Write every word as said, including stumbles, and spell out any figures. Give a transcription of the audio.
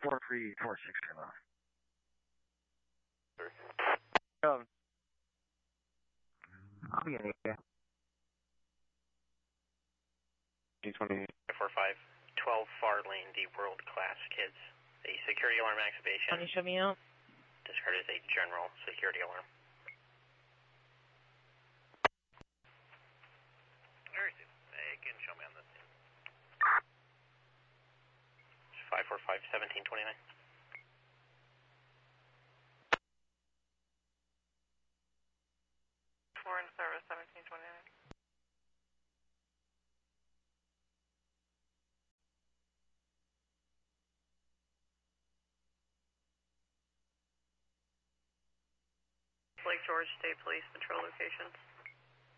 four three four six zero. Um, I'll be in here. G twenty. four five, twelve Far Lane, the World Class Kids. A security alarm activation. Can you show me out? Discard as a general security alarm. Very soon. They can show me on this. five four five, seventeen twenty-nine. Four in service, seventeen twenty-nine. Lake George State Police patrol locations.